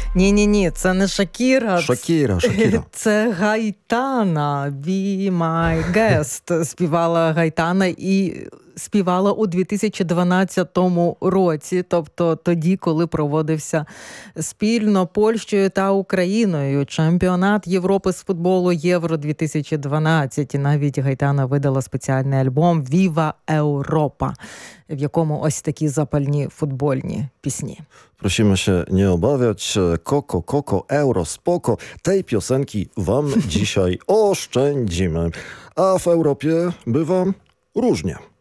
Ні, це не Шакіра. Шакіра. Це Гайтана, Be My Guest. Співала Гайтана і співала у 2012 році, тобто тоді, коли проводився спільно Польщею та Україною чемпіонат Європи з футболу Євро-2012. І навіть Гайтана видала спеціальний альбом «Viva Europa», w jakiemu ось такі запальні футбольні пісні. Prosimy się nie obawiać. Koko, euro, spoko. Tej piosenki wam dzisiaj oszczędzimy. A w Europie bywa różnie.